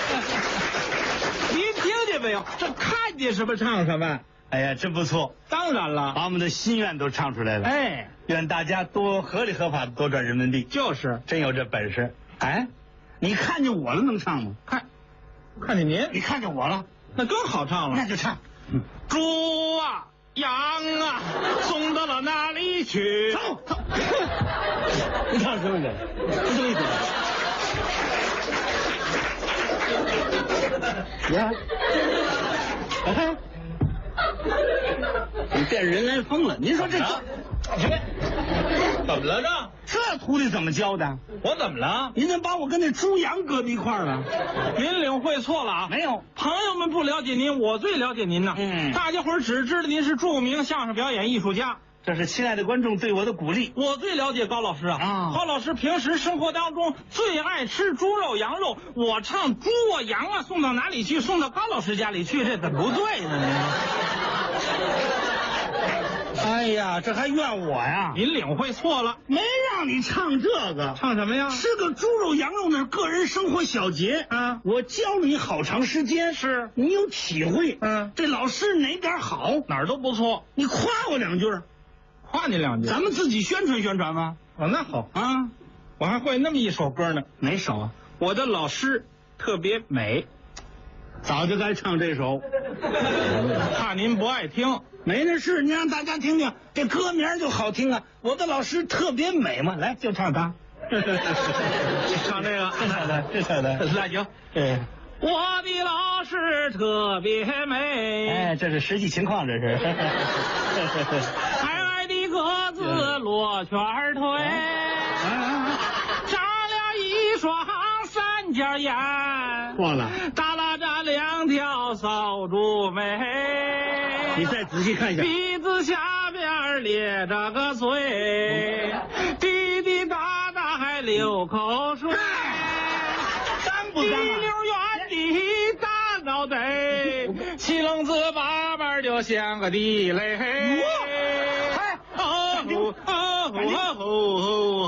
您听见没有？这看见什么唱什么。 哎呀，真不错！ 当然了， 把我们的心愿都唱出来了。 哎， 愿大家多合理合法的多赚人民币。 就是真有这本事。哎，你看见我了能唱吗？ 看见您， 你看见我了， 那更好唱了。 那就唱。 猪啊，羊啊，送到了哪里去？ 走。你唱什么歌？是这个意思吗？呀，哎，你变人来疯了！您说这怎么了呢？ 这徒弟怎么教的？ 我怎么了？ 您怎么把我跟那猪羊搁在一块儿了？ 您领会错了啊！ 没有， 朋友们不了解您，我最了解您呢。大家伙儿只知道您是著名相声表演艺术家。 这是亲爱的观众对我的鼓励。 我最了解高老师啊！高老师平时生活当中最爱吃猪肉、羊肉。我唱猪啊、羊啊，送到哪里去？送到高老师家里去，这怎么不对呢？您？ 哎呀，这还怨我呀？ 您领会错了， 没让你唱这个。 唱什么呀？ 吃个猪肉、羊肉那是个人生活小节啊！ 我教了你好长时间， 是你有体会。这老师哪点好？ 哪儿都不错。 你夸我两句。 夸你两句， 咱们自己宣传宣传吧。 哦，那好啊， 我还会那么一首歌呢。 哪首啊？ 我的老师特别美， 早就该唱这首， 怕您不爱听。 没那事，你让大家听听，这歌名就好听啊。我的老师特别美嘛，来就唱它。 唱这个， 这唱的， 那行。我的老师特别美。 哎，这是实际情况，这是。 矮矮的个子罗圈腿，长了一双三角眼， 错了， 耷拉着两条扫帚眉。 你再仔细看一下， 鼻子下边咧着个嘴，滴滴答答还流口水。 不干一溜圆的大脑袋，七棱子八瓣就像个地雷。